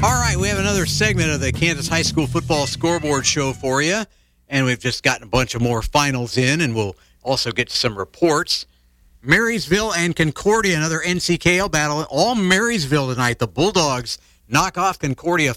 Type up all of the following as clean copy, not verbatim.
All right, we have another segment of the Kansas High School Football Scoreboard Show for you, and we've just gotten a bunch of more finals in, and we'll also get some reports. Marysville and Concordia, another NCKL battle. All Marysville tonight. The Bulldogs knock off Concordia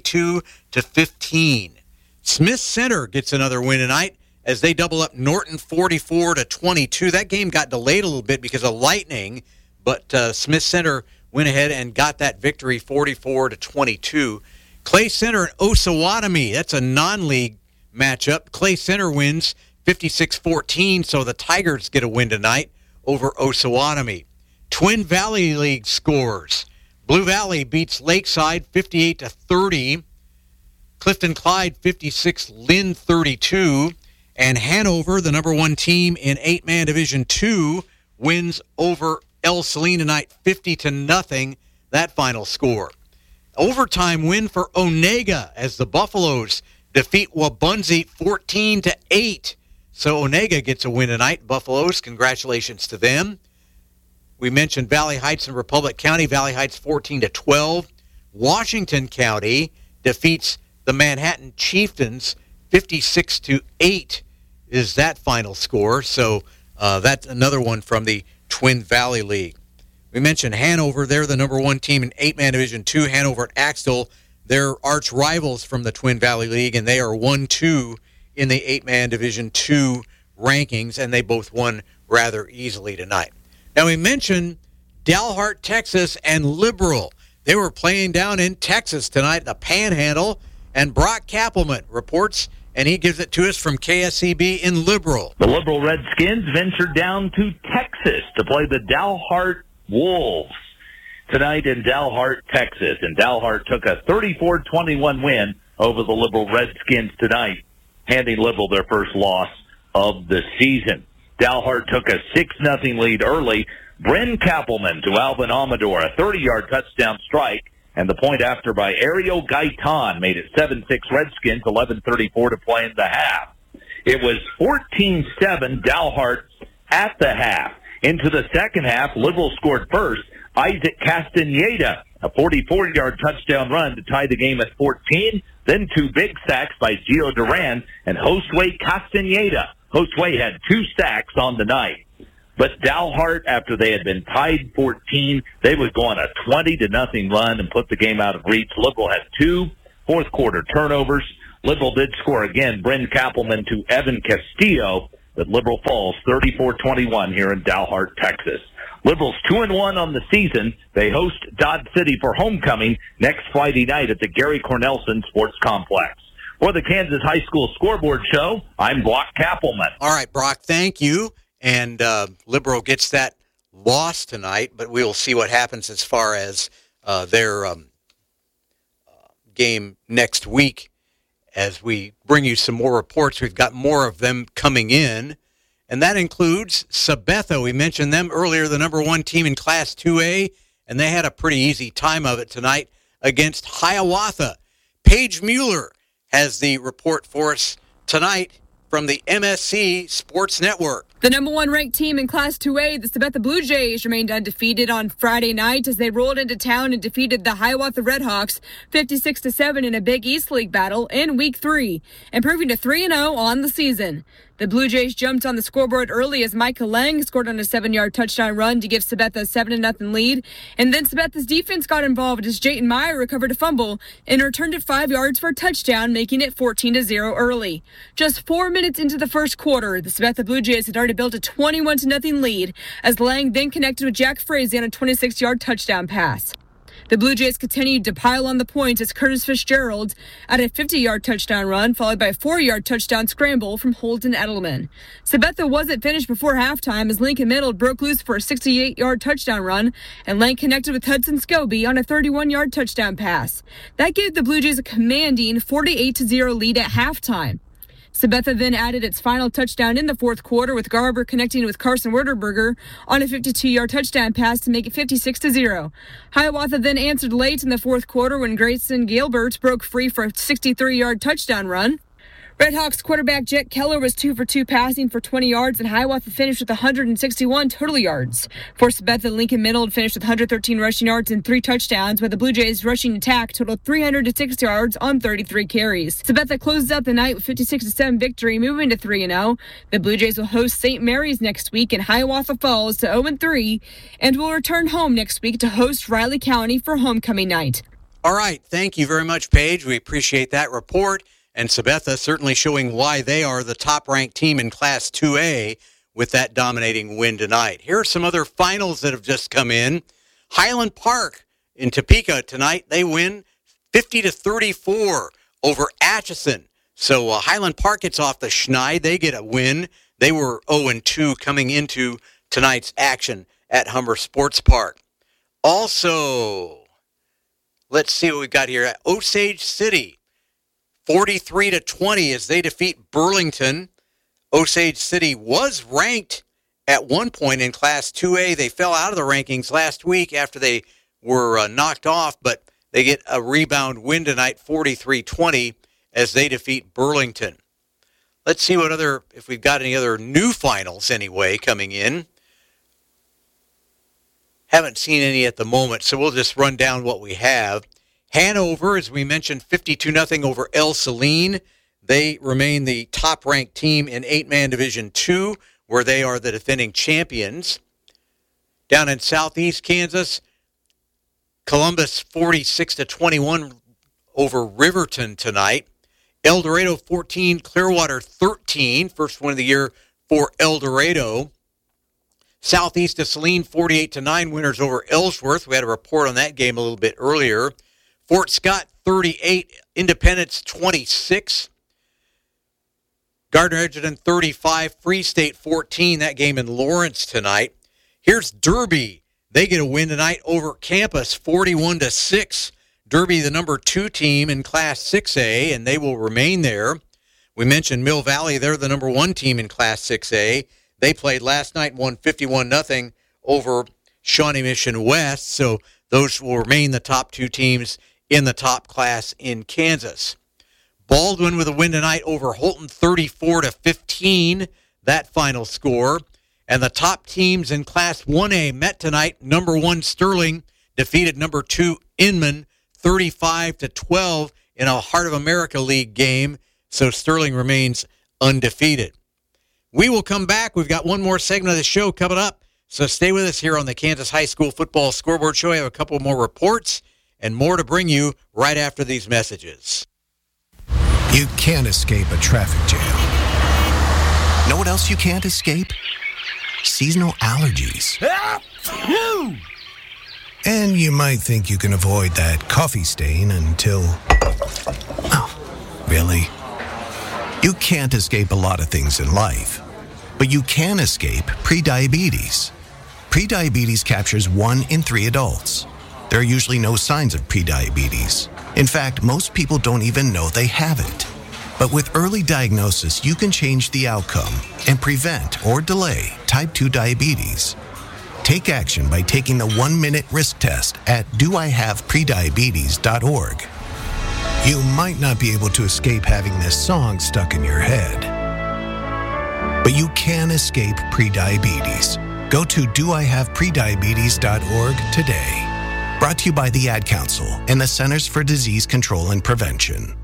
42-15. Smith Center gets another win tonight as they double up Norton 44-22. That game got delayed a little bit because of lightning, but Smith Center went ahead and got that victory 44-22. Clay Center and Osawatomie, that's a non-league matchup. Clay Center wins 56-14, so the Tigers get a win tonight over Osawatomie. Twin Valley League scores. Blue Valley beats Lakeside 58-30. Clifton Clyde 56, Lynn 32. And Hanover, the number one team in 8-man Division II, wins over El Saline tonight 50-0, that final score. Overtime win for Onega as the Buffaloes defeat Wabunzi 14-8. So Onega gets a win tonight. Buffaloes, congratulations to them. We mentioned Valley Heights and Republic County. Valley Heights 14-12. Washington County defeats the Manhattan Chieftains 56-8 is that final score. So that's another one from the Twin Valley League. We mentioned Hanover. They're the number one team in 8-man Division II. Hanover and Axtell, they're arch rivals from the Twin Valley League, and they are 1-2 in the 8-man Division II rankings, and they both won rather easily tonight. Now, we mentioned Dalhart, Texas, and Liberal. They were playing down in Texas tonight, the Panhandle, and Brock Kappelman reports, and he gives it to us from KSCB in Liberal. The Liberal Redskins ventured down to Texas to play the Dalhart Wolves tonight in Dalhart, Texas. And Dalhart took a 34-21 win over the Liberal Redskins tonight, handing Liberal their first loss of the season. Dalhart took a 6-0 lead early. Bryn Kappelman to Alvin Amador, a 30-yard touchdown strike. And the point after by Ariel Gaitan made it 7-6 Redskins, 11:34 to play in the half. It was 14-7 Dalhart at the half. Into the second half, Liberal scored first. Isaac Castaneda, a 44-yard touchdown run to tie the game at 14. Then two big sacks by Gio Duran and Josue Castaneda. Josue had 2 sacks on the night. But Dalhart, after they had been tied 14, they would go on a 20-0 run and put the game out of reach. Liberal had 2 fourth-quarter turnovers. Liberal did score again. Bryn Kappelman to Evan Castillo, but Liberal falls 34-21 here in Dalhart, Texas. Liberal's 2-1 on the season. They host Dodge City for homecoming next Friday night at the Gary Cornelson Sports Complex. For the Kansas High School Scoreboard Show, I'm Brock Kappelman. All right, Brock, thank you. And Liberal gets that loss tonight, but we'll see what happens as far as their game next week as we bring you some more reports. We've got more of them coming in, and that includes Sabetha. We mentioned them earlier, the number one team in Class 2A, and they had a pretty easy time of it tonight against Hiawatha. Paige Mueller has the report for us tonight from the MSC Sports Network. The number one ranked team in Class 2A, the Sabetha Blue Jays, remained undefeated on Friday night as they rolled into town and defeated the Hiawatha Redhawks 56-7 in a Big East League battle in Week 3, improving to 3-0 on the season. The Blue Jays jumped on the scoreboard early as Micah Lang scored on a 7-yard touchdown run to give Sabetha a 7-0 lead. And then Sabetha's defense got involved as Jayton Meyer recovered a fumble and returned it 5 yards for a touchdown, making it 14-0 early. Just 4 minutes into the first quarter, the Sabetha Blue Jays had already built a 21-0 lead as Lang then connected with Jack Frazee on a 26-yard touchdown pass. The Blue Jays continued to pile on the points as Curtis Fitzgerald had a 50-yard touchdown run, followed by a 4-yard touchdown scramble from Holden Edelman. Sabetha wasn't finished before halftime as Lincoln Middle broke loose for a 68-yard touchdown run, and Lang connected with Hudson Scobie on a 31-yard touchdown pass. That gave the Blue Jays a commanding 48-0 lead at halftime. Sabetha then added its final touchdown in the fourth quarter with Garber connecting with Carson Werderberger on a 52-yard touchdown pass to make it 56-0. Hiawatha then answered late in the fourth quarter when Grayson Gilbert broke free for a 63-yard touchdown run. Redhawks quarterback Jet Keller was 2 for 2 passing for 20 yards, and Hiawatha finished with 161 total yards. For Sabetha, Lincoln Middle finished with 113 rushing yards and 3 touchdowns, while the Blue Jays' rushing attack totaled 306 yards on 33 carries. Sabetha closes out the night with 56-7 victory, moving to 3-0. The Blue Jays will host St. Mary's next week, and Hiawatha falls to 0-3, and will return home next week to host Riley County for homecoming night. All right. Thank you very much, Paige. We appreciate that report. And Sabetha certainly showing why they are the top-ranked team in Class 2A with that dominating win tonight. Here are some other finals that have just come in. Highland Park in Topeka tonight, they win 50-34 over Atchison. So Highland Park gets off the schneid. They get a win. They were 0-2 coming into tonight's action at Humber Sports Park. Also, let's see what we've got here. At Osage City, 43-20 as they defeat Burlington. Osage City was ranked at one point in Class 2A. They fell out of the rankings last week after they were knocked off, but they get a rebound win tonight, 43-20, as they defeat Burlington. Let's see if we've got any other new finals anyway coming in. Haven't seen any at the moment, so we'll just run down what we have. Hanover, as we mentioned, 52-0 over El Saline. They remain the top-ranked team in 8-man Division II, where they are the defending champions. Down in southeast Kansas, Columbus 46-21 over Riverton tonight. El Dorado 14, Clearwater 13. First win of the year for El Dorado. Southeast of Saline 48-9 winners over Ellsworth. We had a report on that game a little bit earlier. Fort Scott 38, Independence 26. Gardner-Edgerton 35, Free State 14. That game in Lawrence tonight. Here's Derby. They get a win tonight over Campus 41-6. Derby, the number 2 team in Class 6A, and they will remain there. We mentioned Mill Valley. They're the number 1 team in Class 6A. They played last night, won 51-0 over Shawnee Mission West. So those will remain the top 2 teams in the top class in Kansas. Baldwin with a win tonight over Holton, 34-15, that final score. And the top teams in Class 1A met tonight. Number 1 Sterling defeated number 2 Inman, 35-12 in a Heart of America League game. So Sterling remains undefeated. We will come back. We've got one more segment of the show coming up. So stay with us here on the Kansas High School Football Scoreboard Show. I have a couple more reports and more to bring you right after these messages. You can't escape a traffic jam. Know what else you can't escape? Seasonal allergies. And you might think you can avoid that coffee stain until... Oh, really? You can't escape a lot of things in life, but you can escape prediabetes. Prediabetes captures 1 in 3 adults. There are usually no signs of prediabetes. In fact, most people don't even know they have it. But with early diagnosis, you can change the outcome and prevent or delay type 2 diabetes. Take action by taking the 1-minute risk test at doihaveprediabetes.org. You might not be able to escape having this song stuck in your head, but you can escape prediabetes. Go to doihaveprediabetes.org today. Brought to you by the Ad Council and the Centers for Disease Control and Prevention.